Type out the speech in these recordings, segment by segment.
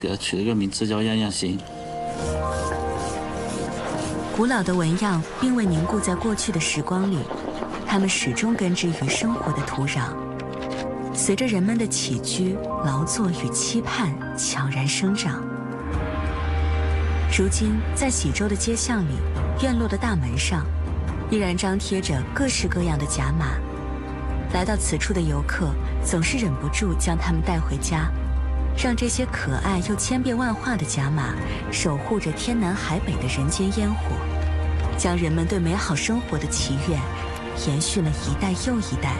给它取了个名字叫样样行。 古老的纹样并未凝固在过去的时光里，它们始终根植于生活的土壤，随着人们的起居、劳作与期盼悄然生长。如今，在喜洲的街巷里，院落的大门上，依然张贴着各式各样的甲马。来到此处的游客总是忍不住将它们带回家，让这些可爱又千变万化的甲马守护着天南海北的人间烟火，将人们对美好生活的祈愿延续了一代又一代。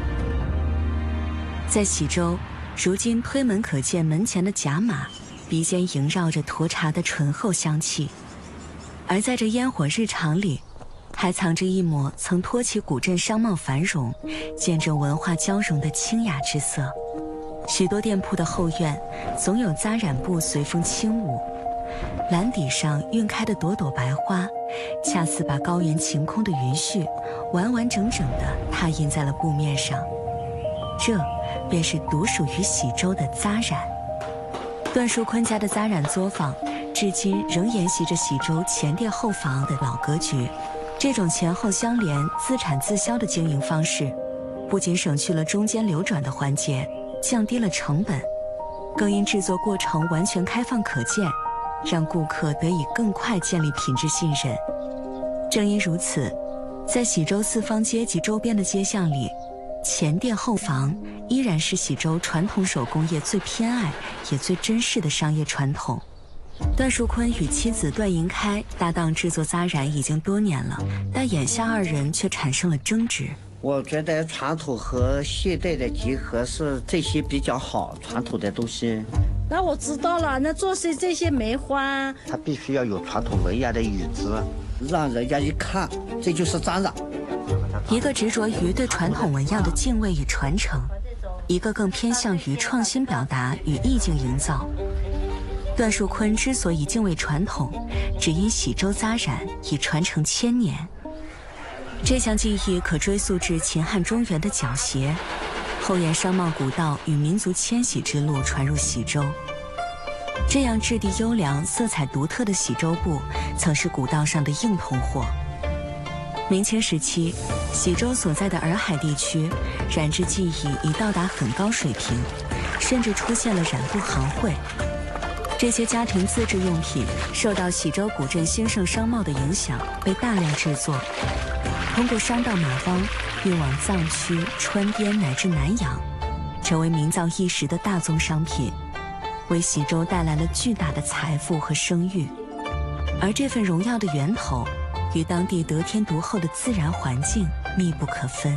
在喜洲，如今推门可见门前的甲马鼻尖萦绕着沱茶的醇厚香气，而在这烟火日常里，还藏着一抹曾托起古镇商贸繁荣、见证文化交融的清雅之色。许多店铺的后院总有扎染布随风轻舞，蓝底上晕开的朵朵白花，恰似把高原晴空的云絮完完整整地拓印在了布面上。这便是独属于喜洲的扎染。段树坤家的扎染作坊至今仍沿袭着喜洲前店后坊的老格局。这种前后相连、自产自销的经营方式，不仅省去了中间流转的环节，降低了成本，更因制作过程完全开放可见，让顾客得以更快建立品质信任。正因如此，在喜洲四方街及周边的街巷里，前店后坊依然是喜洲传统手工业最偏爱也最珍视的商业传统。段树坤与妻子段银开搭档制作扎染已经多年了，但眼下二人却产生了争执。 我觉得传统和现代的结合是这些比较好，传统的东西。 那我知道了，那做些这些梅花， 它必须要有传统纹样的影子，让人家一看这就是扎染。 一个执着于对传统纹样的敬畏与传承，一个更偏向于创新表达与意境营造。段树坤之所以敬畏传统，只因喜洲扎染已传承千年。这项技艺可追溯至秦汉中原的角鞋，后沿商贸古道与民族迁徙之路传入喜洲。这样质地优良、色彩独特的喜洲布，曾是古道上的硬通货。明清时期，喜洲所在的洱海地区，染织技艺已到达很高水平，甚至出现了染布行会。这些家庭自制用品受到喜洲古镇兴盛商贸的影响，被大量制作，通过商道马帮运往藏区、川滇乃至南洋，成为名噪一时的大宗商品，为喜洲带来了巨大的财富和声誉。而这份荣耀的源头，与当地得天独厚的自然环境密不可分。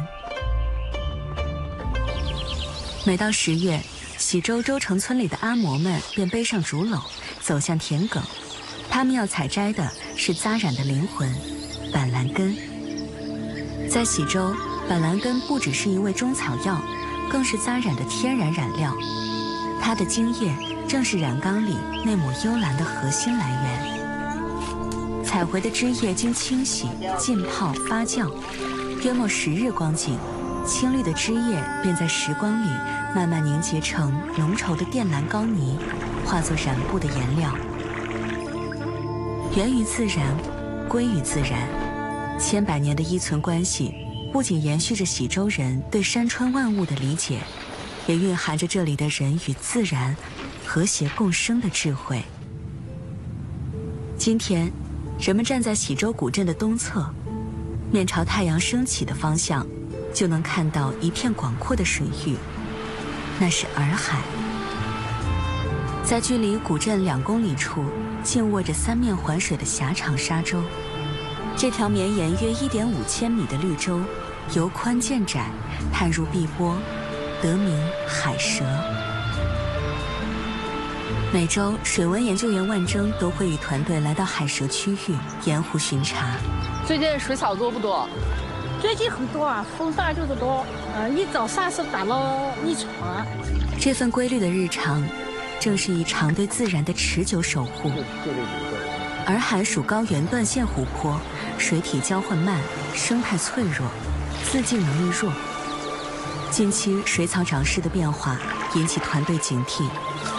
每到10月，喜洲周城村里的阿嬷们便背上竹篓，走向田埂。他们要采摘的是扎染的灵魂——板蓝根。在喜洲，板蓝根不只是一味中草药，更是扎染的天然染料。它的精液正是染缸里那抹幽蓝的核心来源。采回的汁液经清洗、浸泡、发酵，约莫10日光景，青绿的汁液便在时光里慢慢凝结成浓稠的靛蓝膏泥，化作染布的颜料。源于自然，归于自然，千百年的依存关系，不仅延续着喜洲人对山川万物的理解，也蕴含着这里的人与自然和谐共生的智慧。今天，人们站在喜洲古镇的东侧，面朝太阳升起的方向，就能看到一片广阔的水域，那是洱海。在距离古镇2公里处，静卧着3面环水的狭长沙洲。这条绵延约1.5千米的绿洲，由宽见窄，探入碧波，得名海蛇。每周，水文研究员万征都会与团队来到海蛇区域沿湖巡查。 最近水草多不多？ 最近很多啊，风大就是多。一早上是打了1船。 这份规律的日常，正是一场对自然的持久守护。洱海属高原断线湖泊，水体交换慢，生态脆弱，自净能力弱。近期水草长势的变化引起团队警惕，